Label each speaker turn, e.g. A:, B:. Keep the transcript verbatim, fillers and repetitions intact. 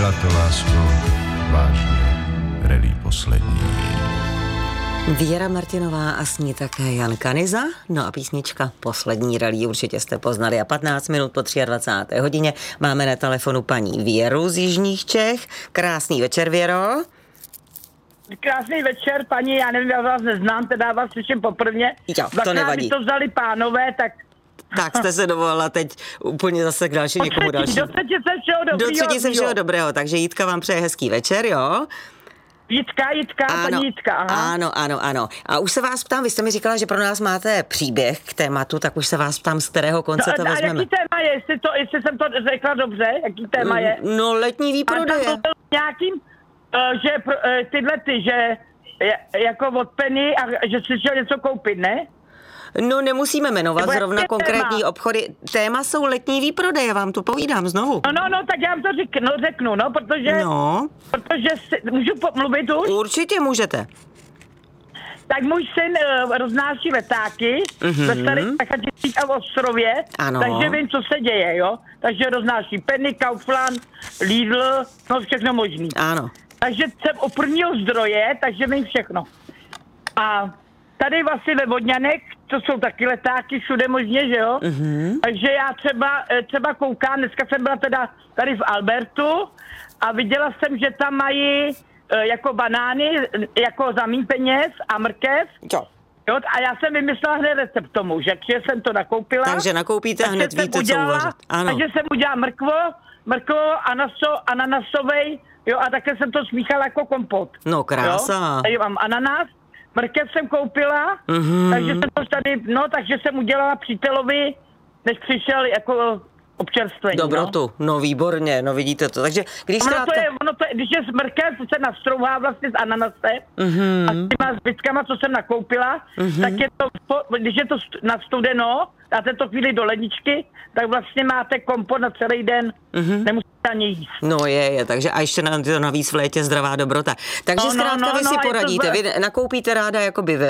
A: Byla to, lásko, vážně rally poslední.
B: Věra Martinová a s ní také Jan Kanyza. No a písnička Poslední rally určitě jste poznali. A patnáct minut po dvacáté třetí hodině máme na telefonu paní Věru z Jižních Čech. Krásný večer, Věro.
C: Krásný večer, paní, já nevím, já vás neznám, teda vás slyším poprvně.
B: Jo, to nevadí.
C: to vzali pánové, tak...
B: Tak jste se dovolila teď úplně zase k další, někomu další.
C: Do třetí se všeho dobrého.
B: Do třetí se všeho dobrého, takže Jitka vám přeje hezký večer, jo?
C: Jitka, Jitka,
B: ano,
C: paní Jitka, aha.
B: Ano, ano, ano. A už se vás ptám, vy jste mi říkala, že pro nás máte příběh k tématu, tak už se vás ptám, z kterého konce
C: no,
B: to
C: a
B: vezmeme.
C: jaký téma je, jestli, to, jestli jsem to řekla dobře, jaký téma je?
B: No, letní výprodeje.
C: A tam to byl nějakým, uh, že uh, tyhle ty, že jako od Penny a že si šel něco koupit, ne?
B: No, nemusíme jmenovat
C: Nebo
B: zrovna konkrétní
C: téma?
B: obchody. Téma jsou letní výprodeje, vám to povídám znovu.
C: No, no, no, tak já vám to řeknu, no, řeknu, no, protože,
B: No.
C: protože si, můžu mluvit už?
B: Určitě můžete.
C: Tak můj syn uh, roznáší letáky
B: Mhm.
C: ve starých Chaticích a v Ostrově,
B: Ano.
C: takže vím, co se děje, jo. Takže roznáší Penny, Kaufland, Lidl, no všechno možný.
B: Ano.
C: Takže jsem u prvního zdroje, takže vím všechno. A tady vlastně ve Vodňanech, to jsou taky letáky všude možně, že jo?
B: Mhm.
C: Takže já třeba, eh, třeba koukám, dneska jsem byla teda tady v Albertu a viděla jsem, že tam mají eh, jako banány, jako za míň peněz a mrkev.
B: Jo.
C: Jo, a já jsem vymyslela hned recept tomu, že jsem to nakoupila.
B: Takže nakoupíte
C: takže
B: hned,
C: jsem
B: víte,
C: udělala,
B: co uvařit. Ano.
C: Takže jsem udělala mrkvo, mrkvo, anaso, ananasovej, jo, a také jsem to smíchala jako kompot.
B: No, krása.
C: Jo, tady mám ananas, mrkev jsem koupila,
B: Mhm.
C: takže jsem to tady, no, takže jsem udělala přítelovi, než přišel jako občerstvení.
B: Dobrotu, no. no výborně, no vidíte to. Takže když
C: No. Ono
B: zkrátka...
C: to je, ono to je, když je mrkev, se nastrouhá vlastně s ananasem
B: Mhm.
C: a s těma zbytkama, co jsem nakoupila,
B: Mhm.
C: tak je to, když je to nastudeno, dáte to chvíli do ledničky, tak vlastně máte kompot na celý den,
B: Mhm.
C: nemusíte ani jíst.
B: No je, je, takže a ještě na, navíc v létě zdravá dobrota. Takže
C: No, no,
B: zkrátka
C: no,
B: vy
C: no,
B: si
C: a je to
B: poradíte,
C: zle.
B: vy nakoupíte ráda jakoby ve